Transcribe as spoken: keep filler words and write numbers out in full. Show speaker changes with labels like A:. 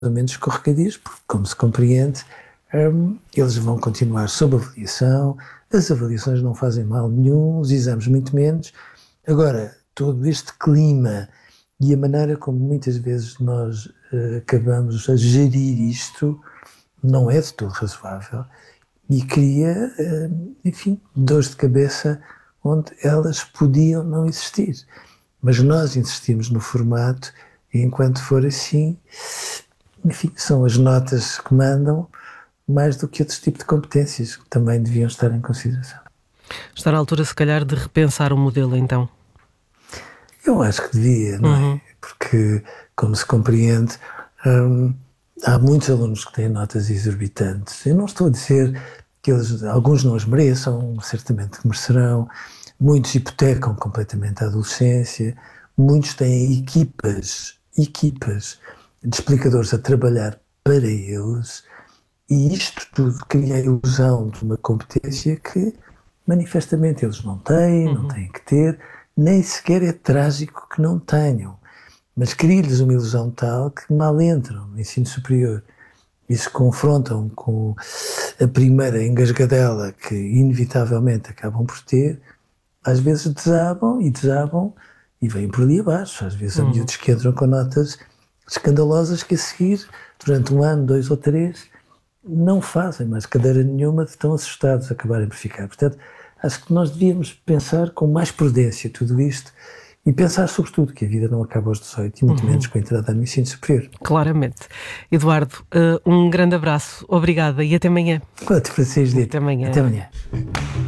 A: menos escorregadios, porque, como se compreende, um, eles vão continuar sob avaliação, as avaliações não fazem mal nenhum, os exames muito menos. Agora, todo este clima e a maneira como muitas vezes nós uh, acabamos a gerir isto não é de todo razoável e cria, uh, enfim, dores de cabeça onde elas podiam não existir. Mas nós insistimos no formato e enquanto for assim, enfim, são as notas que mandam mais do que outros tipos de competências que também deviam estar em consideração.
B: Está na altura, se calhar, de repensar o modelo, então?
A: Eu acho que devia, não
B: Uhum.
A: é? Porque, como se compreende, hum, há muitos alunos que têm notas exorbitantes. Eu não estou a dizer que eles, alguns não as mereçam, certamente que merecerão. Muitos hipotecam completamente a adolescência. Muitos têm equipas, equipas de explicadores a trabalhar para eles. E isto tudo cria a ilusão de uma competência que manifestamente eles não têm,
B: Uhum.
A: não têm que ter, nem sequer é trágico que não tenham. Mas cria-lhes uma ilusão tal que mal entram no ensino superior e se confrontam com a primeira engasgadela que inevitavelmente acabam por ter, às vezes desabam e desabam e vêm por ali abaixo. Às vezes há
B: Uhum.
A: miúdos que entram com notas escandalosas que a seguir, durante um ano, dois ou três, não fazem mais cadeira nenhuma de tão assustados a acabarem por ficar. Portanto, acho que nós devíamos pensar com mais prudência tudo isto e pensar sobretudo que a vida não acaba aos dezoito e muito
B: Uhum.
A: menos com a entrada no ensino superior.
B: Claramente. Eduardo, uh, um grande abraço, obrigada e até amanhã.
A: Quanto para seis
B: Até amanhã.
A: Até amanhã.